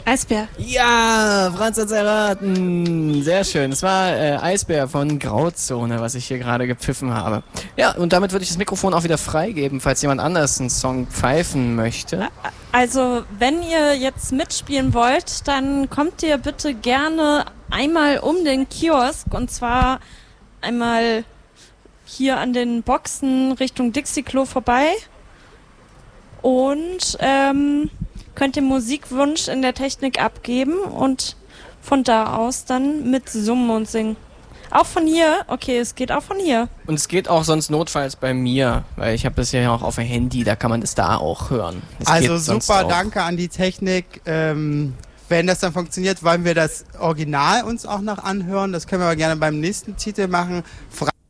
Eisbär. Ja, Franz hat's erraten. Sehr schön. Es war Eisbär von Grauzone, was ich hier gerade gepfiffen habe. Ja, und damit würde ich das Mikrofon auch wieder freigeben, falls jemand anders einen Song pfeifen möchte. Also, wenn ihr jetzt mitspielen wollt, dann kommt ihr bitte gerne einmal um den Kiosk und zwar einmal hier an den Boxen Richtung Dixie-Klo vorbei und könnt den Musikwunsch in der Technik abgeben und von da aus dann mit summen und singen. Auch von hier? Okay, es geht auch von hier. Und es geht auch sonst notfalls bei mir, weil ich habe das ja auch auf dem Handy, da kann man das da auch hören. Das also super, danke an die Technik. Wenn das dann funktioniert, wollen wir das Original uns auch noch anhören. Das können wir aber gerne beim nächsten Titel machen.